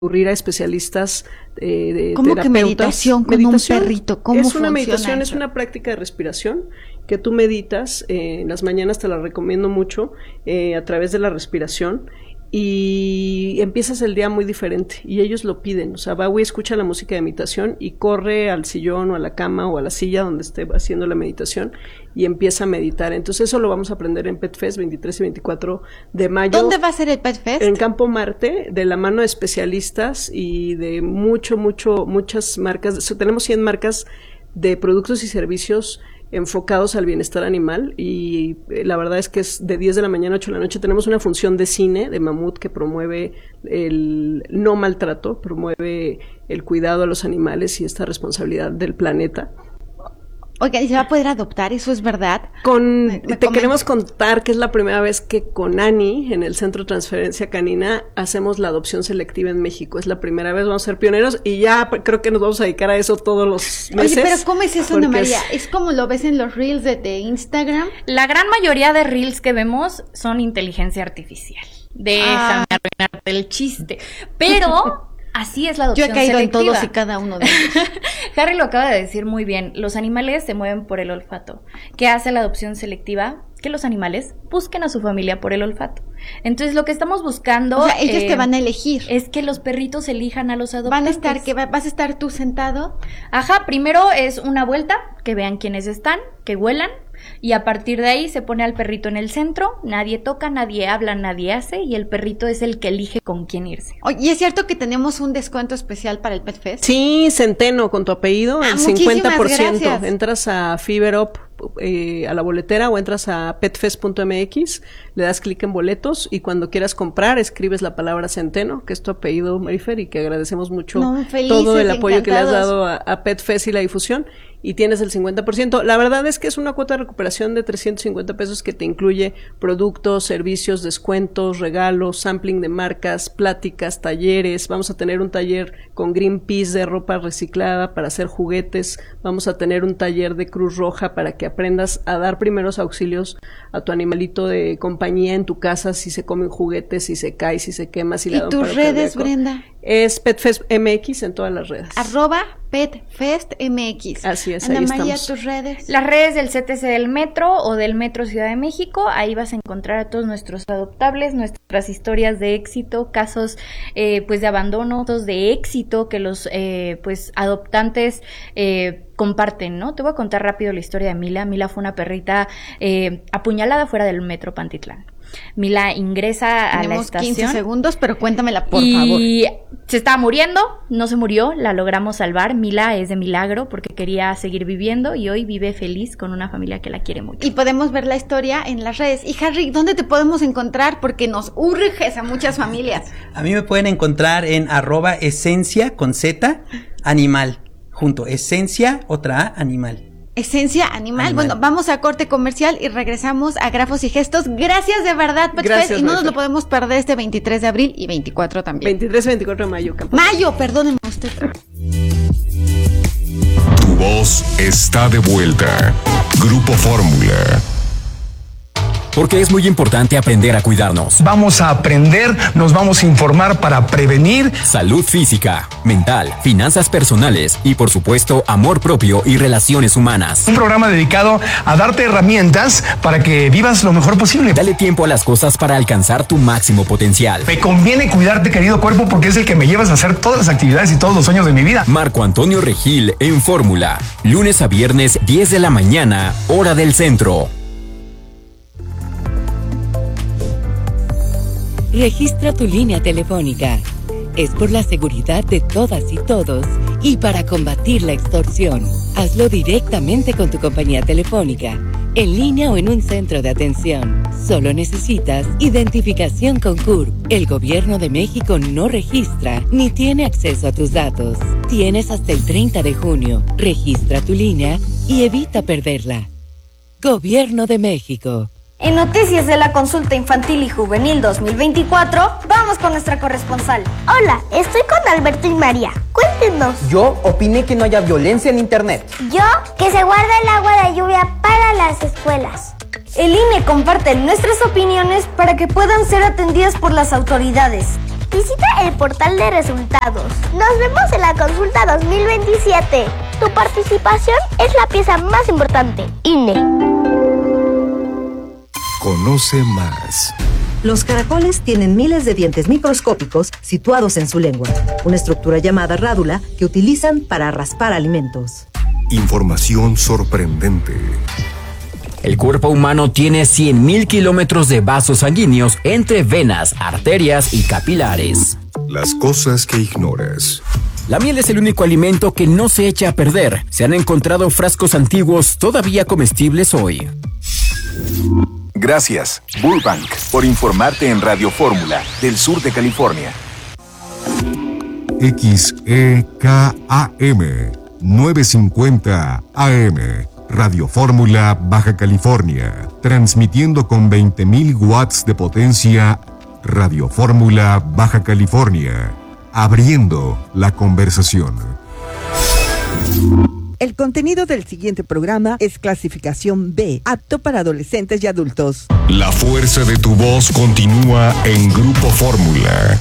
recurrir a especialistas de ¿Cómo terapeutas. Que meditación con un perrito? ¿Cómo es una meditación, eso? es una práctica de respiración que tú meditas, en las mañanas te la recomiendo mucho, a través de la respiración, y empiezas el día muy diferente, y ellos lo piden. O sea, Bowie escucha la música de meditación y corre al sillón o a la cama o a la silla donde esté haciendo la meditación y empieza a meditar. Entonces eso lo vamos a aprender en PetFest 23 y 24 de mayo. ¿Dónde va a ser el PetFest? En Campo Marte, de la mano de especialistas y de muchas marcas. Tenemos 100 marcas de productos y servicios enfocados al bienestar animal, y la verdad es que es de 10 de la mañana a 8 de la noche. Tenemos una función de cine de Mamut que promueve el no maltrato, promueve el cuidado a los animales y esta responsabilidad del planeta. Oiga, ¿y se va a poder adoptar? ¿Eso es verdad? Queremos contar que es la primera vez que con Ani, en el Centro de Transferencia Canina, hacemos la adopción selectiva en México. Es la primera vez, vamos a ser pioneros, y ya creo que nos vamos a dedicar a eso todos los meses. Oye, pero ¿cómo es eso, Ana María? ¿Es como lo ves en los reels de Instagram? La gran mayoría de reels que vemos son inteligencia artificial. Déjame arruinarte el chiste. Pero así es la adopción selectiva. Yo he caído selectiva. en todos y cada uno de ellos. Harry lo acaba de decir muy bien. Los animales se mueven por el olfato. ¿Qué hace la adopción selectiva? Que los animales busquen a su familia por el olfato. Entonces, lo que estamos buscando... O sea, ellos te van a elegir. Es que los perritos elijan a los adoptantes. ¿Vas a estar tú sentado? Ajá, primero es una vuelta, que vean quiénes están, que huelan, y a partir de ahí se pone al perrito en el centro, nadie toca, nadie habla, nadie hace, y el perrito es el que elige con quién irse. Oye, ¿y es cierto que tenemos un descuento especial para el PetFest? Sí, Centeno, con tu apellido, el 50%. Gracias. Entras a FiberUp, a la boletera, o entras a petfest.mx, le das clic en boletos, y cuando quieras comprar escribes la palabra Centeno, que es tu apellido, Marifer, y que agradecemos mucho todo el apoyo que le has dado a PetFest y la difusión, y tienes el 50%. La verdad es que es una cuota de recuperación de 350 pesos que te incluye productos, servicios, descuentos, regalos, sampling de marcas, pláticas, talleres. Vamos a tener un taller con Greenpeace de ropa reciclada para hacer juguetes. Vamos a tener un taller de Cruz Roja para que aprendas a dar primeros auxilios a tu animalito de compañía en tu casa, si se comen juguetes, si se cae, si se quema, si le da un paro cardíaco. ¿Y tus redes, Brenda? Es PetFest MX en todas las redes. @PetFestMX. Así es, Ana ahí María, estamos. tus redes. Las redes del CTC del Metro o del Metro Ciudad de México, ahí vas a encontrar a todos nuestros adoptables, nuestras historias de éxito, casos pues de abandono, de éxito que los pues adoptantes comparten, ¿no? Te voy a contar rápido la historia de Mila. Mila fue una perrita apuñalada fuera del Metro Pantitlán. Mila ingresa a la estación. 15 segundos, pero cuéntamela, por favor. Y se estaba muriendo, no se murió, la logramos salvar. Mila es de milagro porque quería seguir viviendo y hoy vive feliz con una familia que la quiere mucho. Y podemos ver la historia en las redes. Y Harry, ¿dónde te podemos encontrar? Porque nos urges a muchas familias. A mí me pueden encontrar en @esencia con Z animal. Junto, esencia, otra A, animal. Esencia animal. Bueno, vamos a corte comercial y regresamos a Grafos y Gestos. Gracias de verdad, PetFest. Y no nos lo podemos perder este 23 de abril y 24 también. 23 y 24 de mayo. Mayo, perdónenme usted. Tu voz está de vuelta. Grupo Fórmula. Porque es muy importante aprender a cuidarnos. Vamos a aprender, nos vamos a informar para prevenir. Salud física, mental, finanzas personales y, por supuesto, amor propio y relaciones humanas. Un programa dedicado a darte herramientas para que vivas lo mejor posible. Dale tiempo a las cosas para alcanzar tu máximo potencial. Me conviene cuidarte, querido cuerpo, porque es el que me llevas a hacer todas las actividades y todos los sueños de mi vida. Marco Antonio Regil en Fórmula. Lunes a viernes, 10 de la mañana, hora del centro. Registra tu línea telefónica. Es por la seguridad de todas y todos y para combatir la extorsión. Hazlo directamente con tu compañía telefónica, en línea o en un centro de atención. Solo necesitas identificación con CURP. El Gobierno de México no registra ni tiene acceso a tus datos. Tienes hasta el 30 de junio. Registra tu línea y evita perderla. Gobierno de México. En Noticias de la Consulta Infantil y Juvenil 2024, vamos con nuestra corresponsal. Hola, estoy con Alberto y María. Cuéntenos. Yo opiné que no haya violencia en internet. Yo, que se guarde el agua de lluvia para las escuelas. El INE comparte nuestras opiniones para que puedan ser atendidas por las autoridades. Visita el portal de resultados. Nos vemos en la consulta 2027. Tu participación es la pieza más importante. INE. Conoce más. Los caracoles tienen miles de dientes microscópicos situados en su lengua, una estructura llamada rádula que utilizan para raspar alimentos. Información sorprendente. El cuerpo humano tiene 100.000 kilómetros de vasos sanguíneos entre venas, arterias y capilares. Las cosas que ignoras. La miel es el único alimento que no se echa a perder. Se han encontrado frascos antiguos todavía comestibles hoy. Gracias, Burbank, por informarte en Radio Fórmula del sur de California. XEKAM 950 AM, Radio Fórmula, Baja California, transmitiendo con 20.000 watts de potencia. Radio Fórmula, Baja California, abriendo la conversación. El contenido del siguiente programa es clasificación B, apto para adolescentes y adultos. La fuerza de tu voz continúa en Grupo Fórmula.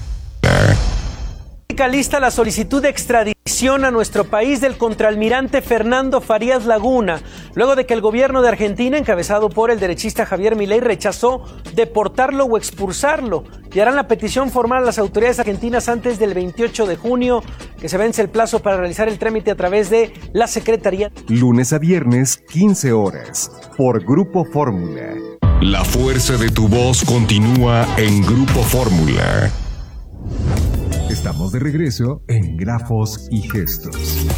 Lista la solicitud de extradición a nuestro país del contraalmirante Fernando Farías Laguna, luego de que el gobierno de Argentina, encabezado por el derechista Javier Milei, rechazó deportarlo o expulsarlo, y harán la petición formal a las autoridades argentinas antes del 28 de junio, que se vence el plazo para realizar el trámite a través de la Secretaría. Lunes a viernes, 15 horas, por Grupo Fórmula. La fuerza de tu voz continúa en Grupo Fórmula. Estamos de regreso en Grafos y Gestos.